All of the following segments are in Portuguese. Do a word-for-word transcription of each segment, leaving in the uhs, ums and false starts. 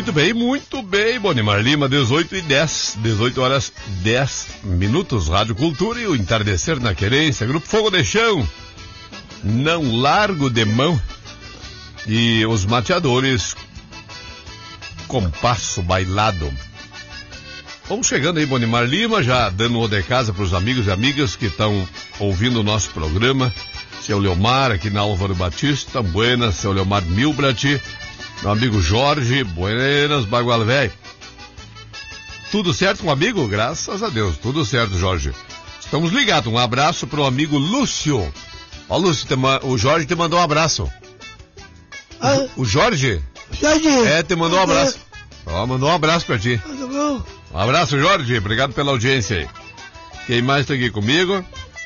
Muito bem, muito bem, Bonimar Lima, dezoito e dez, dezoito horas dez minutos, Rádio Cultura e o Entardecer na Querência, Grupo Fogo de Chão, Não Largo de Mão e os Mateadores, Compasso Bailado. Vamos chegando aí, Bonimar Lima, já dando o de casa para os amigos e amigas que estão ouvindo o nosso programa. Seu Leomar, aqui na Álvaro Batista, buenas, seu Leomar Milbrat, meu amigo Jorge, buenas, Bagual Velho. Tudo certo com o amigo? Graças a Deus, tudo certo, Jorge. Estamos ligados, um abraço pro amigo Lúcio. Ó, Lúcio, te ma... o Jorge te mandou um abraço. Ah, o Jorge? Jorge? É, te mandou um abraço. Ó, mandou um abraço pra ti. Tá bom. Um abraço, Jorge, obrigado pela audiência aí. Quem mais tá aqui comigo?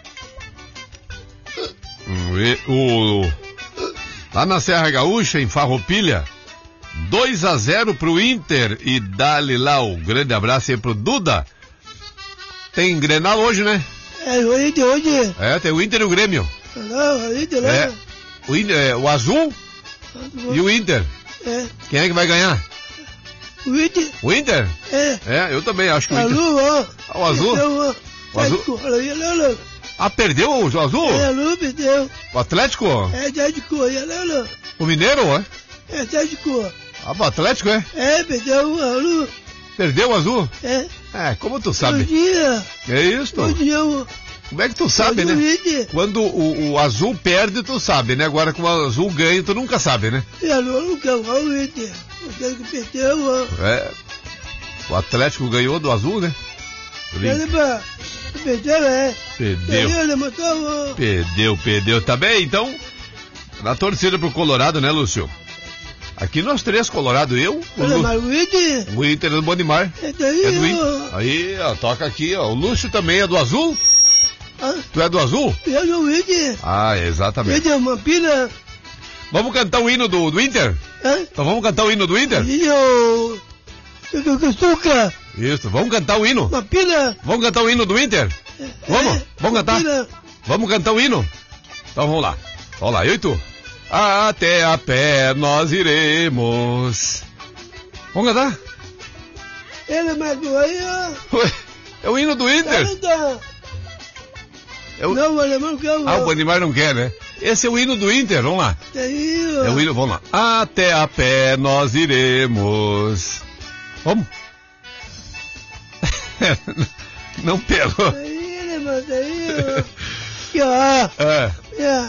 O... Lá na Serra Gaúcha, em Farroupilha, dois a zero pro Inter e dali lá o grande abraço aí pro Duda. Tem Grenal hoje, né? É, o Inter hoje. É, tem o Inter e o Grêmio. Não, o Inter, né? É, o, Inter, é, o Azul e o Inter. É. Quem é que vai ganhar? O Inter. O Inter? É. É, eu também acho que o Inter. Azul, ó. Ah, o Azul? Então, o Azul? Ah, perdeu o Azul? É, Azul perdeu. O Atlético? É, Atlético, é, o Mineiro, é? É, Atlético. Ah, o Atlético, é? É, perdeu o Azul. Perdeu o Azul? É. É, como tu sabe? Bom dia. É isso? Bom dia, o... Como é que tu sabe, né? Quando o, o Azul perde, tu sabe, né? Agora, quando o Azul ganha, tu nunca sabe, né? É, nunca, o Inter. O Atlético perdeu, ó. É. O Atlético ganhou do Azul, né? Perdeu, perdeu, é. Perdeu. Perdeu, perdeu, perdeu. Tá bem, então, na torcida pro Colorado, né, Lúcio? Aqui nós três, Colorado, eu, o, Lu... o Inter. O Inter é do Bonimar. É, daí, é do Inter. Aí, ó, toca aqui, ó. O Lúcio também é do Azul? Ah? Tu é do Azul? Eu sou o Inter. Ah, exatamente. Inter é uma pila. Vamos cantar o hino do, do Inter? Hã? Então vamos cantar o hino do Inter? Eu... Açúcar. Isso, vamos cantar o hino. Uma pila. Vamos cantar o hino do Inter? É, vamos, vamos cantar? Pila. Vamos cantar o hino? Então vamos lá. Vamos lá, eu e tu. Até a pé nós iremos. Vamos cantar? Ele mandou aí, ó. Ué, é o hino do Inter. É o... Não, o alemão não quer. Ah, o Bonimar não quer, né? Esse é o hino do Inter, vamos lá. Aí, é o hino, vamos lá. Até a pé nós iremos. Vamos. Não pegou. Aí, ele manda aí, ó. Aqui, ó. É. É.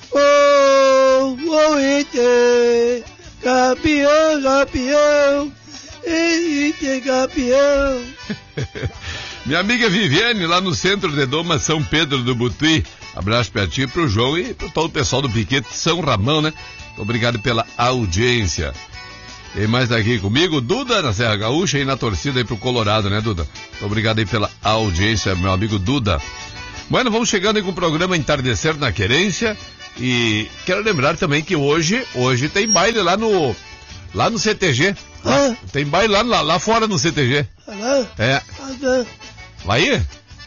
Oh, oh, Inter, campeão, campeão, Inter, campeão. Minha amiga Viviane, lá no centro de Doma, São Pedro do Butuí. Abraço pra ti, pro João e pro todo o pessoal do Piquete São Ramão, né? Obrigado pela audiência. Tem mais aqui comigo, Duda, na Serra Gaúcha e na torcida aí pro Colorado, né, Duda? Obrigado aí pela audiência, meu amigo Duda. Bueno, vamos chegando aí com o programa Entardecer na Querência. E quero lembrar também que hoje, hoje tem baile lá no, lá no C T G. Lá, ah. Tem baile lá, lá, lá fora no C T G. Ah, é. Ah, Vai ir?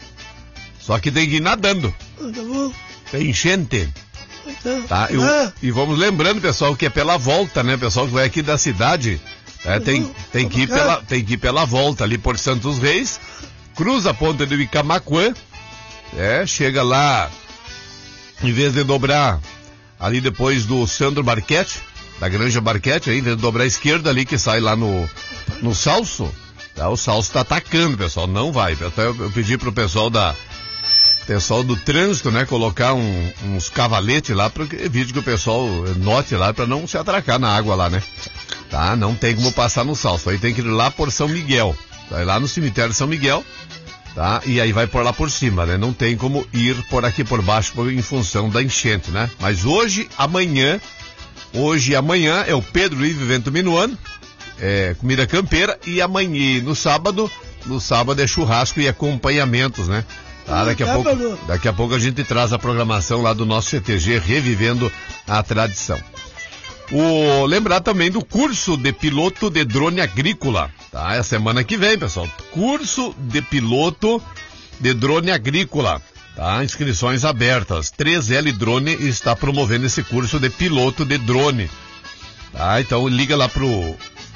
Só que tem que ir nadando. Ah, tá bom. Tem enchente. Ah, tá? E, ah. e vamos lembrando, pessoal, que é pela volta, né? Pessoal que vai aqui da cidade. É, tem, tem, que ir pela, tem que ir pela volta ali por Santos Reis. Cruza a ponta do Icamaquã. É, chega lá. Em vez de dobrar ali depois do Sandro Barquete, da Granja Barquete, aí, em vez de dobrar a esquerda ali que sai lá no, no Salso, tá? O Salso tá atacando, pessoal, não vai. Até eu, eu pedi pro pessoal da, pessoal do trânsito, né, colocar um, uns cavaletes lá para evite que o pessoal note lá para não se atracar na água lá, né? Tá? Não tem como passar no Salso, aí tem que ir lá por São Miguel, vai lá no cemitério de São Miguel. Tá? E aí vai por lá por cima, né? Não tem como ir por aqui por baixo por, em função da enchente, né? Mas hoje, amanhã, hoje e amanhã é o Pedro Livre Vento Minuano, é comida campeira, e amanhã, no sábado, no sábado é churrasco e acompanhamentos, né? Tá? Daqui a pouco, daqui a pouco a gente traz a programação lá do nosso C T G, revivendo a tradição. O, lembrar também do curso de piloto de drone agrícola, tá? É semana que vem, pessoal. Curso de piloto de drone agrícola, tá? Inscrições abertas. três L Drone está promovendo esse curso de piloto de drone, tá? Então liga lá pro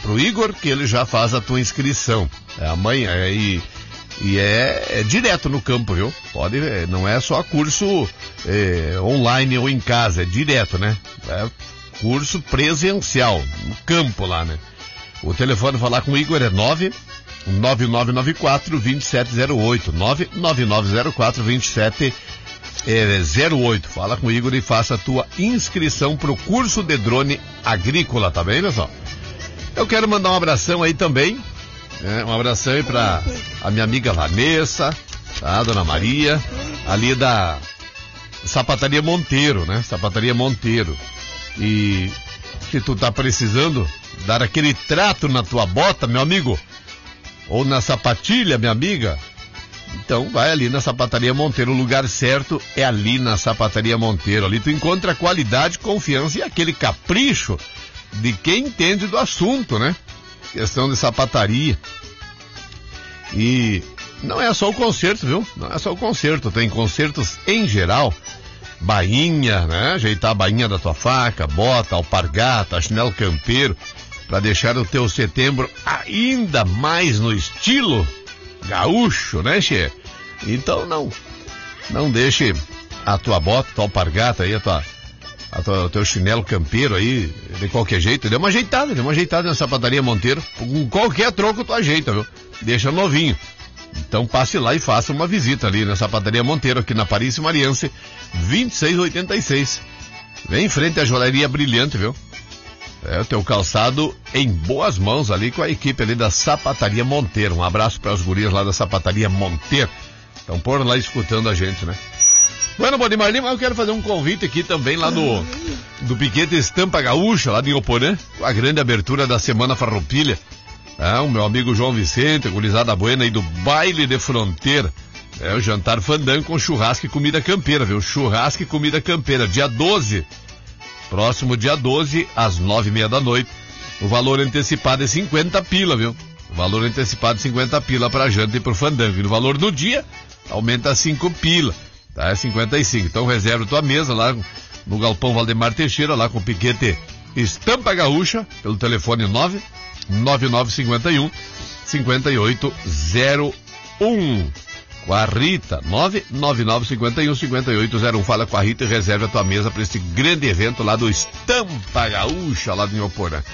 pro Igor, que ele já faz a tua inscrição. É amanhã, é, e, e é, é direto no campo, viu? Pode, não é só curso é, online ou em casa, é direto, né? É curso presencial, no campo lá, né? O telefone falar com o Igor é nove nove nove nove quatro dois sete zero oito, nove nove nove zero quatro dois sete zero oito. Fala com o Igor e faça a tua inscrição pro curso de drone agrícola, tá bem, pessoal? Eu quero mandar um abração aí também, né? Um abração aí pra a minha amiga Vanessa, tá? Dona Maria, ali da Sapataria Monteiro, né? Sapataria Monteiro. E se tu tá precisando dar aquele trato na tua bota, meu amigo, ou na sapatilha, minha amiga, então vai ali na Sapataria Monteiro. O lugar certo é ali na Sapataria Monteiro. Ali tu encontra qualidade, confiança e aquele capricho de quem entende do assunto, né? Questão de sapataria. E não é só o concerto, viu? Não é só o concerto, tem concertos em geral. Bainha, né? Ajeitar a bainha da tua faca, bota, alpargata, chinelo campeiro, para deixar o teu setembro ainda mais no estilo gaúcho, né, che? Então não, não deixe a tua bota, a tua alpargata aí, a tua, a tua, o teu chinelo campeiro aí, de qualquer jeito. Dê uma ajeitada, dê uma ajeitada na Sapataria Monteiro. Com qualquer troco tu ajeita, viu? Deixa novinho. Então passe lá e faça uma visita ali na Sapataria Monteiro, aqui na Paris Mariense, vinte e seis oitenta e seis. Vem em frente à Joalheria Brilhante, viu? É o teu calçado em boas mãos ali com a equipe ali da Sapataria Monteiro. Um abraço para os gurias lá da Sapataria Monteiro. Estão por lá escutando a gente, né? Bueno, Bodimar Lima, eu quero fazer um convite aqui também lá do, do Piquete Estampa Gaúcha, lá de Ioporã, com a grande abertura da Semana Farroupilha. É, o meu amigo João Vicente, a gurizada buena aí do Baile de Fronteira. É o jantar fandango com churrasco e comida campeira, viu? Churrasco e comida campeira, dia doze. Próximo dia doze, às nove e meia da noite. O valor antecipado é cinquenta pila, viu? O valor antecipado é cinquenta pila pra janta e pro fandango. E no valor do dia, aumenta a cinco pila. Tá? É cinquenta e cinco. Então reserva tua mesa lá no Galpão Valdemar Teixeira, lá com o Piquete Estampa Gaúcha, pelo telefone nove nove nove cinco um cinco oito zero um. Com a Rita, nove nove nove cinco um cinco oito zero um. Fala com a Rita e reserve a tua mesa para esse grande evento lá do Estampa Gaúcha, lá de Ioporã.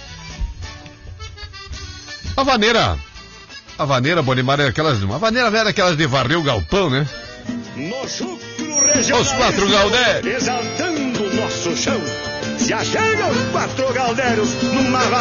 A vaneira, a vaneira, Bonimar, é aquelas, a vaneira era aquelas de varrer o galpão, né? No chucro regional, os quatro Galdério, exaltando o nosso chão. Se achega os quatro Galdérios numa